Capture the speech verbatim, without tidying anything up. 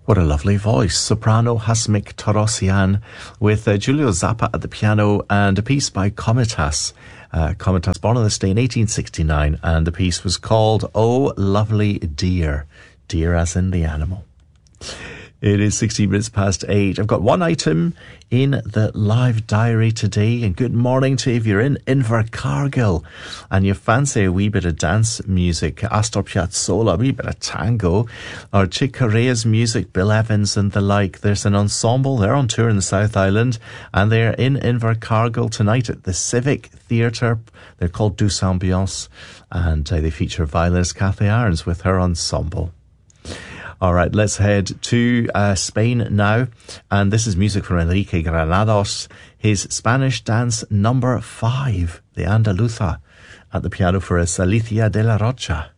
What a lovely voice. Soprano Hasmik Torosian with uh, Julio Zappa at the piano and a piece by Komitas. Uh, Komitas, born on this day in eighteen sixty-nine, and the piece was called Oh Lovely Deer. Deer as in the animal. It is sixteen minutes past eight. I've got one item in the live diary today. And good morning to you if you're in Invercargill and you fancy a wee bit of dance music, Astor Piazzolla, a wee bit of tango, or Chick Corea's music, Bill Evans and the like. There's an ensemble. They're on tour in the South Island and they're in Invercargill tonight at the Civic Theatre. They're called Douce Ambiance and uh, they feature violinist Kathy Irons with her ensemble. All right, let's head to uh, Spain now. And this is music from Enrique Granados, his Spanish dance number five, the Andaluza, at the piano for us, Alicia de la Rocha.